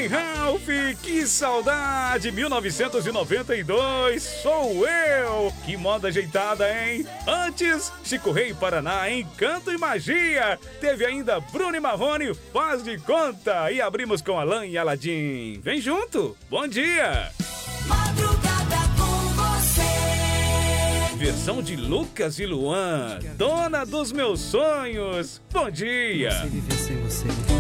Hein, Ralph? Que saudade! 1992, sou eu! Que moda ajeitada, hein? Antes, Chico Rei Paraná, Encanto e Magia. Teve ainda Bruno e Marrone, Faz de Conta. E abrimos com Alan e Aladim. Vem junto! Bom dia! Madrugada com você. Versão de Lucas e Luan, Dona dos Meus Sonhos. Bom dia! Se viver sem você.